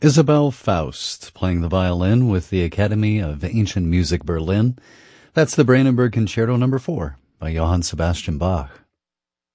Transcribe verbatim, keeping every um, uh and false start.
Isabel Faust playing the violin with the Academy of Ancient Music Berlin. That's the Brandenburg Concerto number four by Johann Sebastian Bach.